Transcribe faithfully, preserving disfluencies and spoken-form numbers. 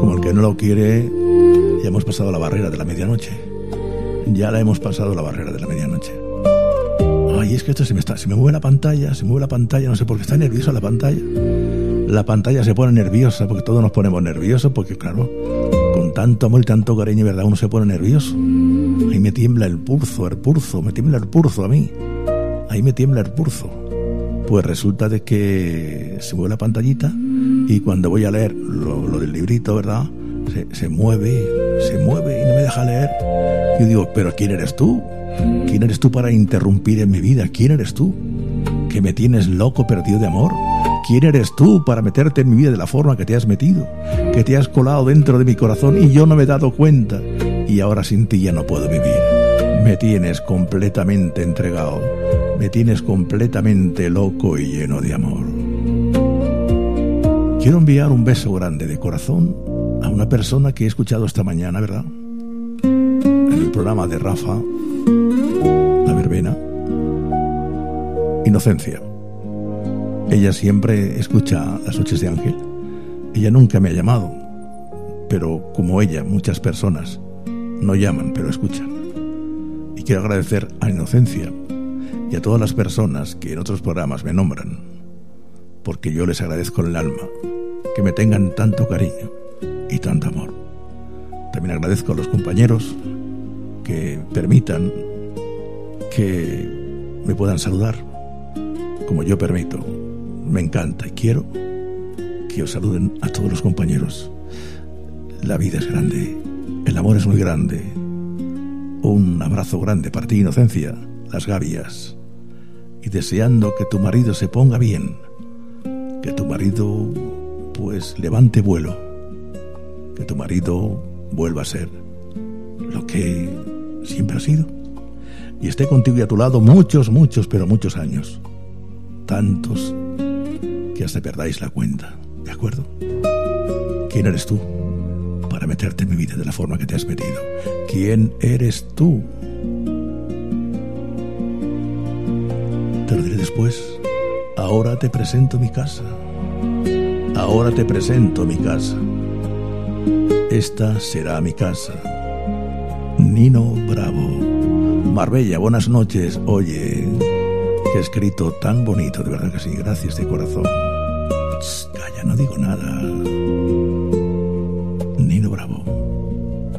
como el que no lo quiere, ya hemos pasado la barrera de la medianoche. Ya la hemos pasado la barrera de la medianoche. Ay, es que esto se me está, se me mueve la pantalla, se mueve la pantalla, no sé por qué está nerviosa la pantalla. La pantalla se pone nerviosa, porque todos nos ponemos nerviosos, porque claro, con tanto amor y tanto cariño, ¿verdad? Uno se pone nervioso. Ahí me tiembla el pulso, el pulso, me tiembla el pulso a mí. Ahí me tiembla el pulso. Pues resulta de que se mueve la pantallita y cuando voy a leer lo, lo del librito, ¿verdad? Se, se mueve, se mueve y no me deja leer. Yo digo, ¿pero quién eres tú? ¿Quién eres tú para interrumpir en mi vida? ¿Quién eres tú? ¿Que me tienes loco, perdido de amor? ¿Quién eres tú para meterte en mi vida de la forma que te has metido? Que te has colado dentro de mi corazón y yo no me he dado cuenta. Y ahora sin ti ya no puedo vivir. Me tienes completamente entregado. Me tienes completamente loco y lleno de amor. Quiero enviar un beso grande de corazón a una persona que he escuchado esta mañana, ¿verdad? En el programa de Rafa, La Verbena. Inocencia. Ella siempre escucha Las Noches de Ángel. Ella nunca me ha llamado, pero como ella, muchas personas no llaman, pero escuchan. Y quiero agradecer a Inocencia y a todas las personas que en otros programas me nombran, porque yo les agradezco en el alma que me tengan tanto cariño y tanto amor. También agradezco a los compañeros que permitan que me puedan saludar, como yo permito. Me encanta y quiero que os saluden a todos los compañeros. La vida es grande, el amor es muy grande. Un abrazo grande para ti, Inocencia, Las Gavias. Y deseando que tu marido se ponga bien, que tu marido pues levante vuelo, que tu marido vuelva a ser lo que siempre ha sido y esté contigo y a tu lado muchos, muchos, pero muchos años, tantos que hasta perdáis la cuenta, ¿de acuerdo? ¿Quién eres tú para meterte en mi vida de la forma que te has metido? ¿Quién eres tú? Te lo diré después. Ahora te presento mi casa. Ahora te presento mi casa. Esta será mi casa. Nino Bravo. Marbella, buenas noches. Oye, qué escrito tan bonito, de verdad que sí. Gracias de corazón. Shh, calla, no digo nada.